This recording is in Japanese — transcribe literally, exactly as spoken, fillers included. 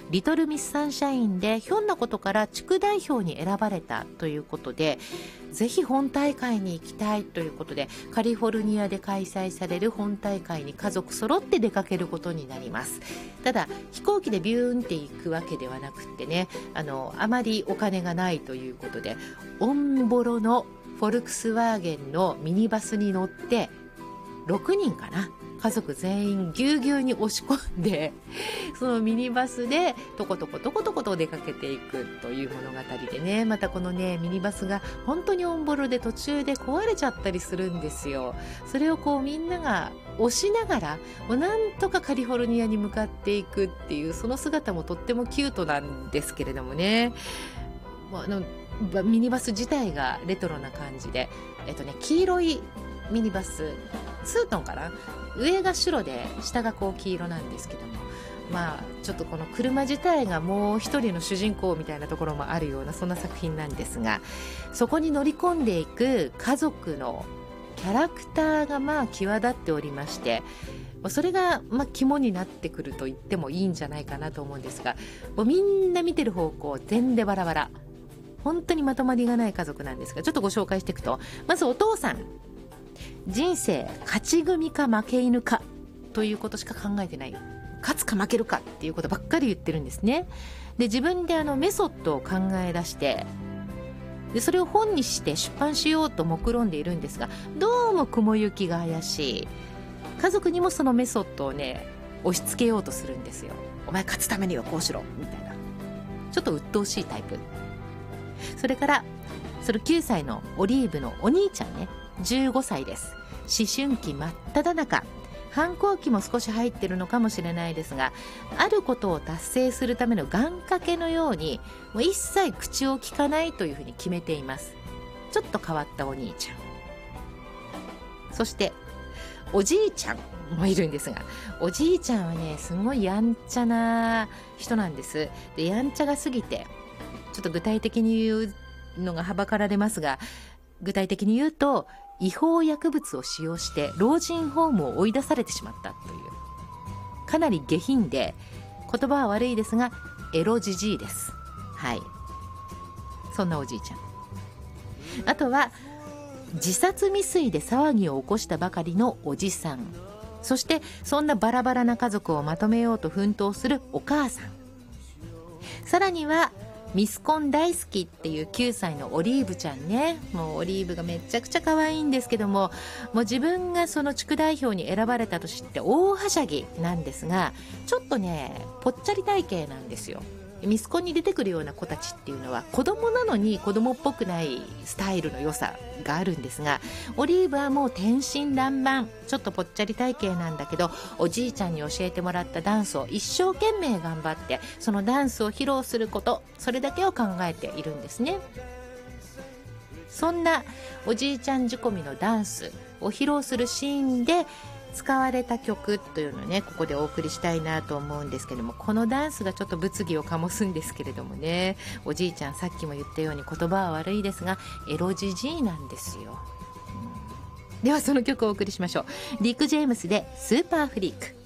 リトルミスサンシャインでひょんなことから地区代表に選ばれたということで、ぜひ本大会に行きたいということで、カリフォルニアで開催される本大会に家族揃って出かけることになります。ただ飛行機でビューンって行くわけではなくってね、あのあまりお金がないということで、オンボロのフォルクスワーゲンのミニバスに乗ってろくにんかな、家族全員ぎゅうぎゅうに押し込んで、そのミニバスでとことことことこと出かけていくという物語でね、またこのねミニバスが本当にオンボロで途中で壊れちゃったりするんですよ。それをこうみんなが押しながらもうなんとかカリフォルニアに向かっていくっていう、その姿もとってもキュートなんですけれどもね、もうあのミニバス自体がレトロな感じで、えっとね黄色いミニバスツートンかな、上が白で下がこう黄色なんですけども、まあちょっとこの車自体がもう一人の主人公みたいなところもあるような、そんな作品なんですが、そこに乗り込んでいく家族のキャラクターがまあ際立っておりまして、それがまあ肝になってくると言ってもいいんじゃないかなと思うんですが、もうみんな見てる方向全でバラバラ、本当にまとまりがない家族なんですが、ちょっとご紹介していくと、まずお父さん、人生勝ち組か負け犬かということしか考えてない、勝つか負けるかっていうことばっかり言ってるんですね。で自分であのメソッドを考え出して、でそれを本にして出版しようと目論んでいるんですが、どうも雲行きが怪しい。家族にもそのメソッドをね押し付けようとするんですよ。お前勝つためにはこうしろみたいな、ちょっと鬱陶しいタイプ。それからそのきゅうさいのオリーブのお兄ちゃんね、じゅうごさいです。思春期真っ只中、反抗期も少し入ってるのかもしれないですが、あることを達成するための願掛けのようにもう一切口を聞かないというふうに決めています。ちょっと変わったお兄ちゃん。そしておじいちゃんもいるんですが、おじいちゃんはねすごいやんちゃな人なんです。でやんちゃが過ぎて、ちょっと具体的に言うのがはばかられますが、具体的に言うと違法薬物を使用して老人ホームを追い出されてしまったという、かなり下品で、言葉は悪いですがエロじじいです。はい、そんなおじいちゃん。あとは自殺未遂で騒ぎを起こしたばかりのおじさん、そしてそんなバラバラな家族をまとめようと奮闘するお母さん、さらにはミスコン大好きっていうきゅうさいのオリーブちゃんね。もうオリーブがめちゃくちゃ可愛いんですけども、もう自分がその地区代表に選ばれたと知って大はしゃぎなんですが、ちょっとねぽっちゃり体型なんですよ。ミスコンに出てくるような子たちっていうのは子供なのに子供っぽくないスタイルの良さがあるんですが、オリーブはもう天真爛漫、ちょっとぽっちゃり体型なんだけど、おじいちゃんに教えてもらったダンスを一生懸命頑張って、そのダンスを披露すること、それだけを考えているんですね。そんなおじいちゃん仕込みのダンスを披露するシーンで使われた曲というのをね、ここでお送りしたいなと思うんですけども、このダンスがちょっと物議を醸すんですけれどもね、おじいちゃんさっきも言ったように言葉は悪いですがエロじじいなんですよ、うん、ではその曲をお送りしましょう。リック・ジェームスでスーパーフリーク。